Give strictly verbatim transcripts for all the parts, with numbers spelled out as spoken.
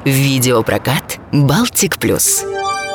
Видеопрокат «Балтик Плюс».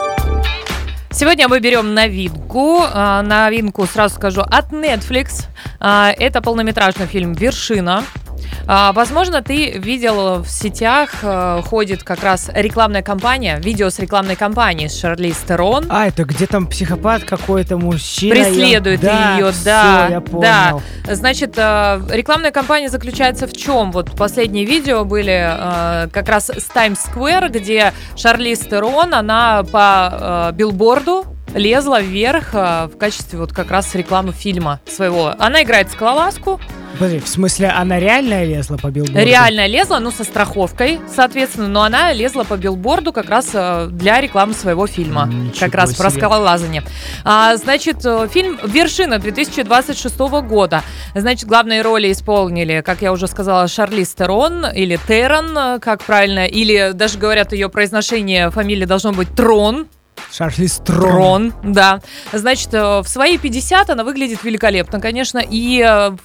Сегодня мы берем новинку. Новинку, сразу скажу, от Netflix. Это полнометражный фильм «Вершина». Возможно, ты видел в сетях, ходит как раз рекламная кампания, видео с рекламной кампанией с Шарлиз Терон. А, это где там психопат какой-то, мужчина. Преследует я... ее, да. да. Все, я понял. Да. Значит, рекламная кампания заключается в чем? Вот последние видео были как раз с Таймс-сквер, где Шарлиз Терон, она по билборду лезла вверх в качестве вот как раз рекламы фильма своего. Она играет скалолазку. Подожди, в смысле, она реально лезла по билборду? Реально лезла, ну, со страховкой, соответственно, но она лезла по билборду как раз для рекламы своего фильма. Ничего как раз себе. про скалолазание. А, значит, фильм «Вершина» две тысячи двадцать шестого года. Значит, главные роли исполнили, как я уже сказала, Шарлиз Терон, или Терон, как правильно, или даже говорят, ее произношение фамилии должно быть Трон. Шарлиз Терон. Трон, да. Значит, в свои пятьдесят она выглядит великолепно, конечно, и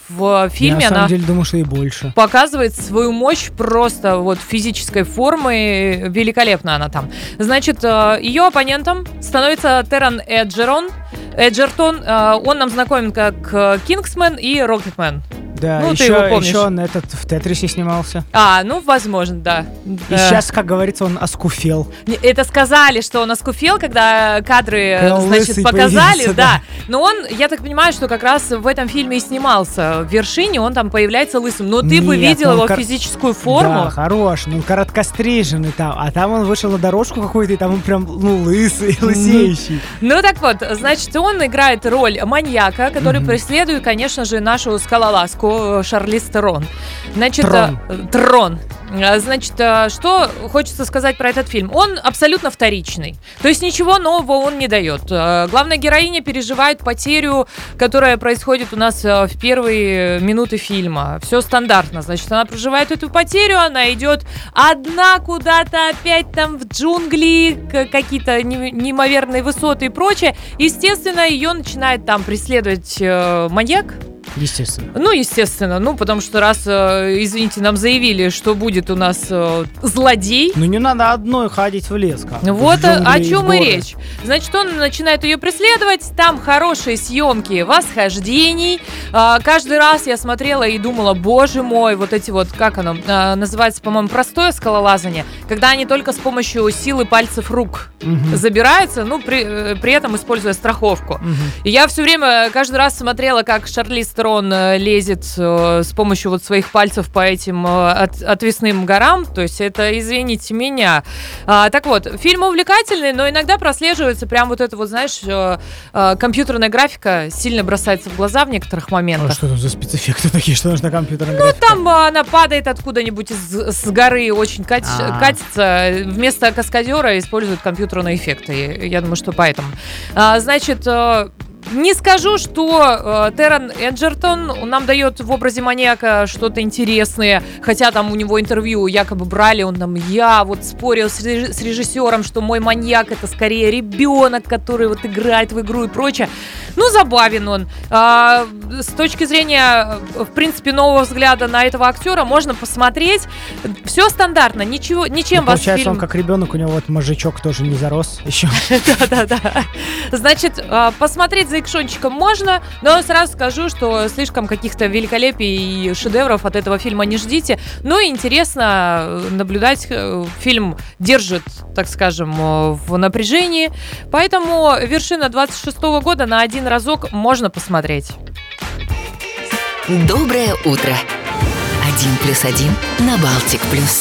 в фильме Я, на она самом деле, думаю, что и больше. показывает свою мощь просто вот физической формы, великолепно она там. Значит, ее оппонентом становится Террен Эджерон, Эджертон, он нам знакомен как Кингсмен и Рокетмен. Да, ну, еще, ты его помнишь. еще он этот в Тетрисе снимался. А, ну, возможно, да. И сейчас, как говорится, он оскуфел. Это сказали, что он оскуфел, когда кадры, Когда он значит, лысый показали, появился, да. да. Но он, я так понимаю, что как раз в этом фильме и снимался. В «Вершине» он там появляется лысым. Но ты Нет, бы видел он его кор... физическую форму. Да, хорош, ну короткостриженный там. А там он вышел на дорожку какую-то, и там он прям, ну, лысый, лысеющий. Ну так вот, значит, он играет роль маньяка, который Мгм. преследует, конечно же, нашу скалолазку Шарлиз Терон. Значит, Трон. э, Трон. А, Значит, э, что хочется сказать про этот фильм? Он абсолютно вторичный. То есть ничего нового он не дает. Э, Главная героиня переживает потерю, которая происходит у нас э, в первые минуты фильма. Все стандартно. Значит, она проживает эту потерю, она идет одна куда-то опять там в джунгли, к- какие-то не- неимоверные высоты и прочее. Естественно, ее начинает там преследовать э, маньяк. Естественно. Ну, естественно, ну, потому что раз, э, извините, нам заявили, что будет у нас э, злодей, Ну не надо одной ходить в лес. Как вот в о, джунгли о и в чем и горы. речь. Значит, он начинает ее преследовать, там хорошие съемки восхождений. А, каждый раз я смотрела и думала, боже мой, вот эти вот, как оно а, называется, по-моему, простое скалолазание, когда они только с помощью силы пальцев рук Мгм. забираются, ну, при, э, при этом используя страховку. Мгм. И я все время, каждый раз смотрела, как Шарлиз Терон э, лезет э, с помощью вот своих пальцев по этим э, от- отвесным горам. То есть это, извините меня. А, так вот, фильм увлекательный, но иногда прослеживается прям вот это вот, знаешь, э, э, компьютерная графика сильно бросается в глаза в некоторых А моментах. что там за спецэффекты такие, что нужно компьютерная Ну, графика? там э, она падает откуда-нибудь из, с горы, очень кати- А. катится. Вместо каскадера используют компьютерные эффекты. Я, я думаю, что поэтому. А, значит, э, не скажу, что э, Террен Эджертон нам дает в образе маньяка что-то интересное, хотя там у него интервью якобы брали, он там, я вот спорил с, реж- с режиссером, что мой маньяк это скорее ребенок, который вот играет в игру и прочее. Ну, забавен он. А, с точки зрения, в принципе, нового взгляда на этого актера можно посмотреть. Все стандартно, ничего, ничем Ну, вас получается, фильм... он как ребенок, у него вот мозжечок тоже не зарос еще. Да-да-да. Значит, э, посмотреть за экшончиком можно, но сразу скажу, что слишком каких-то великолепий и шедевров от этого фильма не ждите. Ну и интересно э, наблюдать. э, Фильм держит, так скажем, э, в напряжении. Поэтому «Вершина» двадцать шестого года на один разок можно посмотреть. Доброе утро. Один плюс один на Балтик Плюс.